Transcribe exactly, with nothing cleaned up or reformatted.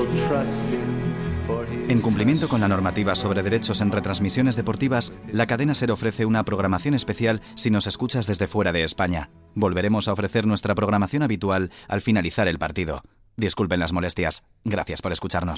En cumplimiento con la normativa sobre derechos en retransmisiones deportivas, la cadena SER ofrece una programación especial si nos escuchas desde fuera de España. Volveremos a ofrecer nuestra programación habitual al finalizar el partido. Disculpen las molestias. Gracias por escucharnos.